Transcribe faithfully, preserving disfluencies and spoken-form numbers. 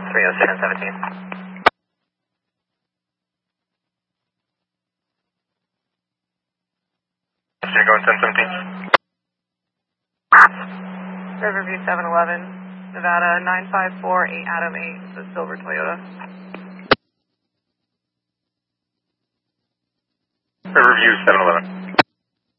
three oh six seventeen. You're going ten seventeen. Riverview seven eleven, Nevada nine five four eight Adam eight, the silver Toyota. Riverview seven eleven.